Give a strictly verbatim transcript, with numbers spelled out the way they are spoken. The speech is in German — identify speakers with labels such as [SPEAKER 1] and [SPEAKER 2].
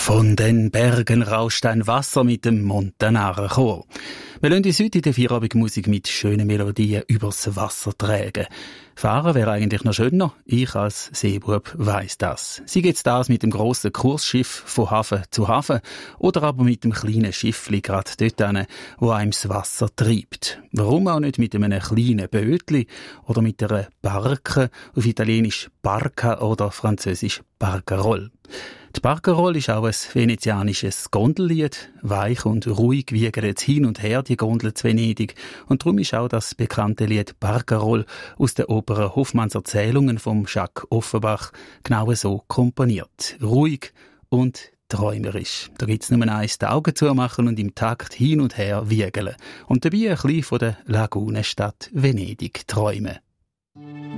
[SPEAKER 1] Von den Bergen rauscht ein Wasser mit dem Montanara-Chor. Wir lassen uns heute in der Feierabendmusik mit schönen Melodien übers Wasser tragen. Fahren wäre eigentlich noch schöner. Ich als Seebub weiss das. Sei jetzt das mit dem grossen Kursschiff von Hafen zu Hafen oder aber mit dem kleinen Schiffli gerade dort hin, wo einem das Wasser treibt. Warum auch nicht mit einem kleinen Bötli oder mit einer Barke, auf Italienisch Barca oder Französisch Barcarolle. Die Barcarolle ist auch ein venezianisches Gondellied. Weich und ruhig wiegen jetzt hin und her die Gondel zu Venedig. Und darum ist auch das bekannte Lied Barcarolle aus der Oper Hoffmanns Erzählungen von Jacques Offenbach genau so komponiert. Ruhig und träumerisch. Da gibt's nur eins, die Augen zumachen und im Takt hin und her wiegeln. Und dabei ein bisschen von der Lagunenstadt Venedig träumen.